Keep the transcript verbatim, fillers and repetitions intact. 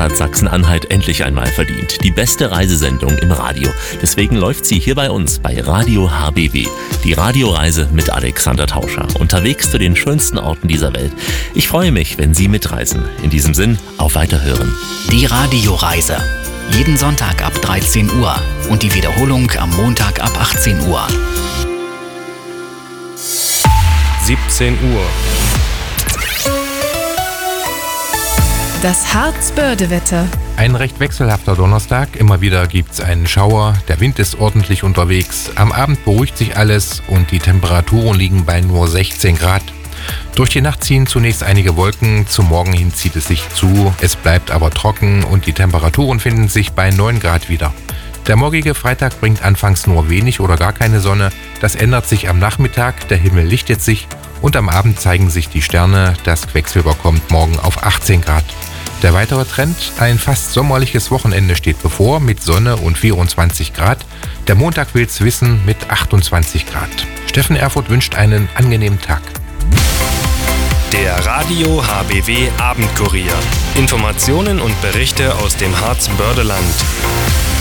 hat Sachsen-Anhalt endlich einmal verdient. Die beste Reisesendung im Radio. Deswegen läuft sie hier bei uns bei Radio H B W. Die Radioreise mit Alexander Tauscher. Unterwegs zu den schönsten Orten dieser Welt. Ich freue mich, wenn Sie mitreisen. In diesem Sinn, auf Weiterhören. Die Radioreise. Jeden Sonntag ab dreizehn Uhr und die Wiederholung am Montag ab achtzehn Uhr. siebzehn Uhr. Das Harzbörde-Wetter. Ein recht wechselhafter Donnerstag. Immer wieder gibt's einen Schauer. Der Wind ist ordentlich unterwegs. Am Abend beruhigt sich alles und die Temperaturen liegen bei nur sechzehn Grad. Durch die Nacht ziehen zunächst einige Wolken. Zum Morgen hin zieht es sich zu. Es bleibt aber trocken und die Temperaturen finden sich bei neun Grad wieder. Der morgige Freitag bringt anfangs nur wenig oder gar keine Sonne. Das ändert sich am Nachmittag. Der Himmel lichtet sich und am Abend zeigen sich die Sterne. Das Quecksilber kommt morgen auf achtzehn Grad. Der weitere Trend, ein fast sommerliches Wochenende steht bevor mit Sonne und vierundzwanzig Grad. Der Montag will's wissen mit achtundzwanzig Grad. Steffen Erfurt wünscht einen angenehmen Tag. Der Radio H B W Abendkurier. Informationen und Berichte aus dem Harzbördeland.